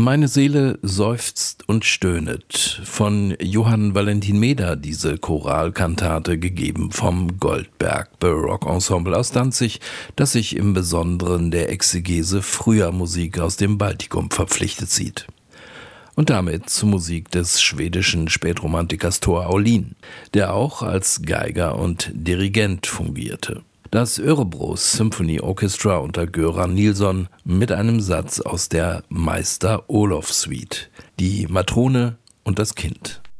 Meine Seele seufzt und stöhnet. Von Johann Valentin Meder, diese Choralkantate, gegeben vom Goldberg Baroque Ensemble aus Danzig, das sich im Besonderen der Exegese früher Musik aus dem Baltikum verpflichtet sieht. Und damit zur Musik des schwedischen Spätromantikers Tor Aulin, der auch als Geiger und Dirigent fungierte. Das Örebros Symphony Orchestra unter Göran Nilsson mit einem Satz aus der Meister Olof Suite, die Matrone und das Kind.